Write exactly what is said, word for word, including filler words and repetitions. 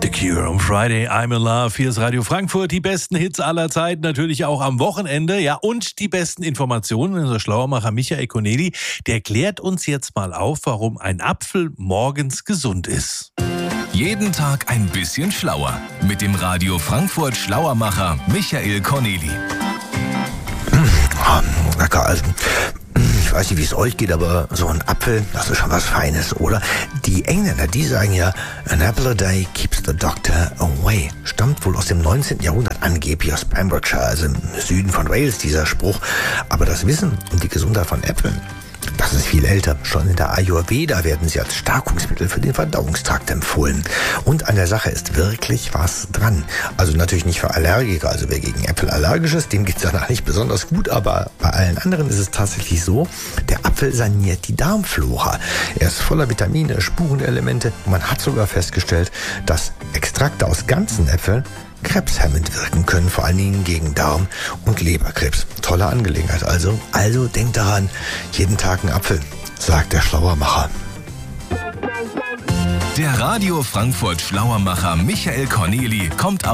The Cure on Friday, I'm in Love. Hier ist Radio Frankfurt. Die besten Hits aller Zeiten, natürlich auch am Wochenende. Ja, und die besten Informationen. Unser Schlauermacher Michael Corneli, der klärt uns jetzt mal auf, warum ein Apfel morgens gesund ist. Jeden Tag ein bisschen schlauer. Mit dem Radio Frankfurt Schlauermacher Michael Corneli. Lecker, also ich weiß nicht, wie es euch geht, aber so ein Apfel, das ist schon was Feines, oder? Die Engländer, die sagen ja, an apple a day keeps the doctor away. Stammt wohl aus dem neunzehnten Jahrhundert, angeblich aus Pembrokeshire, also im Süden von Wales, dieser Spruch. Aber das Wissen um die Gesundheit von Äpfeln, das ist viel älter. Schon in der Ayurveda werden sie als Stärkungsmittel für den Verdauungstrakt empfohlen. Und an der Sache ist wirklich was dran. Also natürlich nicht für Allergiker, also wer gegen Äpfel allergisch ist, dem geht's danach nicht besonders gut, aber bei allen anderen ist es tatsächlich so, der Apfel saniert die Darmflora. Er ist voller Vitamine, Spurenelemente und man hat sogar festgestellt, dass Extrakte aus ganzen Äpfeln krebshemmend wirken können, vor allen Dingen gegen Darm- und Leberkrebs. Tolle Angelegenheit also. Also denkt daran, jeden Tag ein Apfel, sagt der Schlauermacher. Der Radio Frankfurt Schlauermacher Michael Corneli kommt